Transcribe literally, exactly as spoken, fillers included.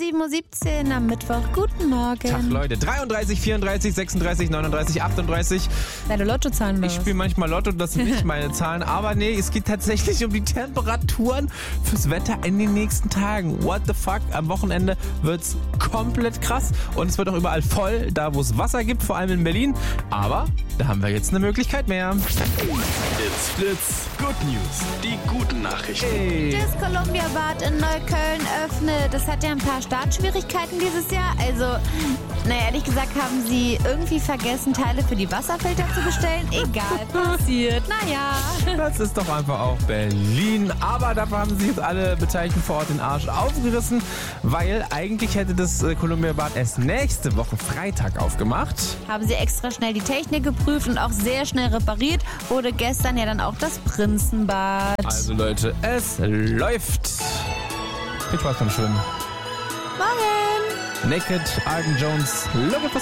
sieben Uhr siebzehn am Mittwoch. Guten Morgen. Tag, Leute. dreiunddreißig, vierunddreißig, sechsunddreißig, neununddreißig, achtunddreißig. Deine Lottozahlen los. Ich spiele manchmal Lotto, das sind nicht meine Zahlen. Aber nee, es geht tatsächlich um die Temperaturen fürs Wetter in den nächsten Tagen. What the fuck? Am Wochenende wird's komplett krass. Und es wird auch überall voll, da wo es Wasser gibt, vor allem in Berlin. Aber da haben wir jetzt eine Möglichkeit mehr. It's Fritz Good News. Die guten Nachrichten. Hey. Das Columbia Bad in Neukölln öffnet. Das hat ja ein paar Startschwierigkeiten dieses Jahr. Also, naja, ehrlich gesagt haben sie irgendwie vergessen, Teile für die Wasserfilter zu bestellen. Egal, passiert. Naja. Das ist doch einfach auch Berlin. Aber dafür haben sich jetzt alle Beteiligten vor Ort den Arsch aufgerissen, weil eigentlich hätte das Columbia Bad erst nächste Woche Freitag aufgemacht. Haben sie extra schnell die Technik geprüft und auch sehr schnell repariert. Wurde gestern ja dann auch das Prinzenbad. Also Leute, es läuft. Viel Spaß beim Schwimmen. Morgen. Naked, Arden Jones, Looking for